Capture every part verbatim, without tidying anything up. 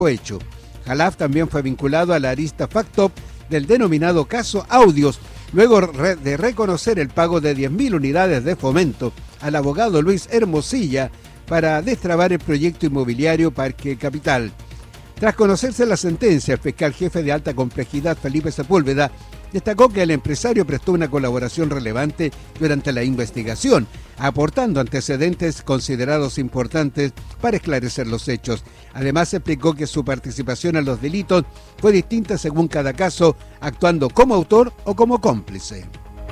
hecho. Jalaf también fue vinculado a la arista Factop del denominado caso Audios, luego de reconocer el pago de diez mil unidades de fomento al abogado Luis Hermosilla para destrabar el proyecto inmobiliario Parque Capital. Tras conocerse la sentencia, el fiscal jefe de alta complejidad Felipe Sepúlveda destacó que el empresario prestó una colaboración relevante durante la investigación, aportando antecedentes considerados importantes para esclarecer los hechos. Además, explicó que su participación en los delitos fue distinta según cada caso, actuando como autor o como cómplice.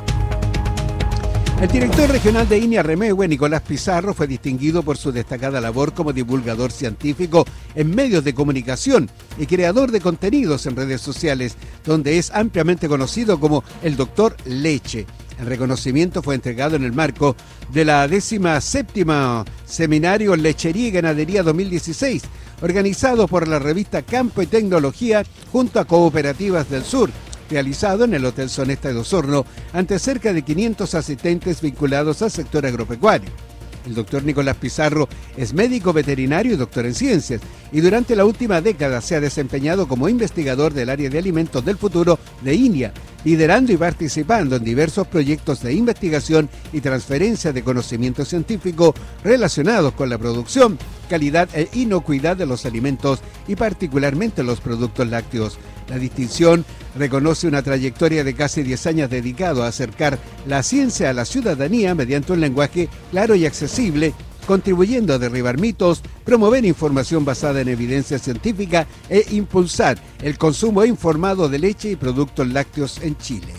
El director regional de INIA Remehue, Nicolás Pizarro, fue distinguido por su destacada labor como divulgador científico en medios de comunicación y creador de contenidos en redes sociales, donde es ampliamente conocido como el Doctor Leche. El reconocimiento fue entregado en el marco de la décima séptima Seminario Lechería y Ganadería dos mil dieciséis, organizado por la revista Campo y Tecnología junto a Cooperativas del Sur, realizado en el Hotel Sonesta de Osorno, ante cerca de quinientos asistentes vinculados al sector agropecuario. El doctor Nicolás Pizarro es médico veterinario y doctor en ciencias, y durante la última década se ha desempeñado como investigador del área de alimentos del futuro de INIA, liderando y participando en diversos proyectos de investigación y transferencia de conocimiento científico relacionados con la producción, calidad e inocuidad de los alimentos y particularmente los productos lácteos. La distinción reconoce una trayectoria de casi diez años dedicado a acercar la ciencia a la ciudadanía mediante un lenguaje claro y accesible, contribuyendo a derribar mitos, promover información basada en evidencia científica e impulsar el consumo informado de leche y productos lácteos en Chile.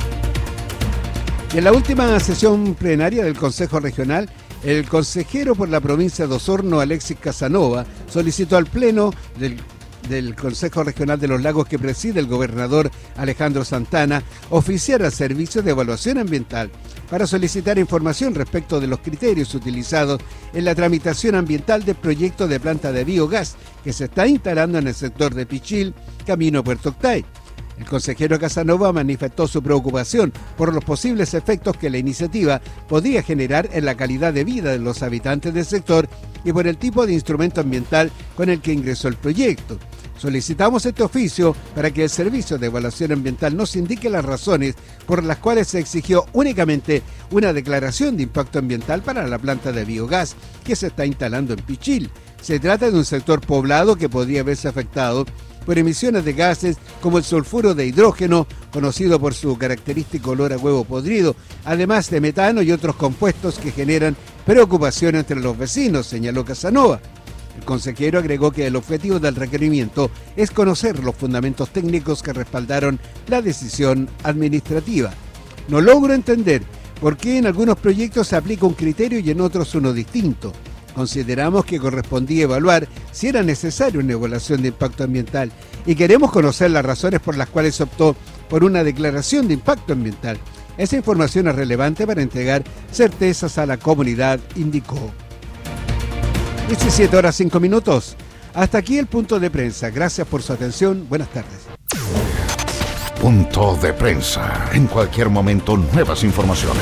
Y en la última sesión plenaria del Consejo Regional, el consejero por la provincia de Osorno, Alexis Casanova, solicitó al Pleno del del Consejo Regional de los Lagos que preside el gobernador Alejandro Santana, oficiar al Servicio de Evaluación Ambiental para solicitar información respecto de los criterios utilizados en la tramitación ambiental del proyecto de planta de biogás que se está instalando en el sector de Pichil, camino Puerto Octay. El consejero Casanova manifestó su preocupación por los posibles efectos que la iniciativa podría generar en la calidad de vida de los habitantes del sector y por el tipo de instrumento ambiental con el que ingresó el proyecto. Solicitamos este oficio para que el Servicio de Evaluación Ambiental nos indique las razones por las cuales se exigió únicamente una declaración de impacto ambiental para la planta de biogás que se está instalando en Pichil. Se trata de un sector poblado que podría verse afectado por emisiones de gases como el sulfuro de hidrógeno, conocido por su característico olor a huevo podrido, además de metano y otros compuestos que generan preocupación entre los vecinos, señaló Casanova. El consejero agregó que el objetivo del requerimiento es conocer los fundamentos técnicos que respaldaron la decisión administrativa. No logro entender por qué en algunos proyectos se aplica un criterio y en otros uno distinto. Consideramos que correspondía evaluar si era necesaria una evaluación de impacto ambiental y queremos conocer las razones por las cuales se optó por una declaración de impacto ambiental. Esa información es relevante para entregar certezas a la comunidad, indicó. diecisiete horas cinco minutos. Hasta aquí el punto de prensa. Gracias por su atención. Buenas tardes. Punto de prensa. En cualquier momento, nuevas informaciones.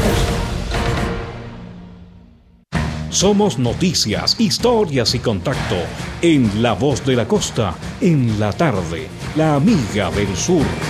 Somos noticias, historias y contacto en La Voz de la Costa, en la tarde, la amiga del sur.